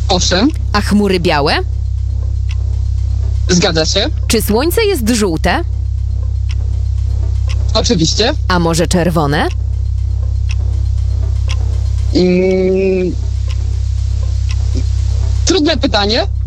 Owszem, A chmury białe? zgadza się. Czy słońce jest żółte? Oczywiście. A może czerwone? Trudne pytanie.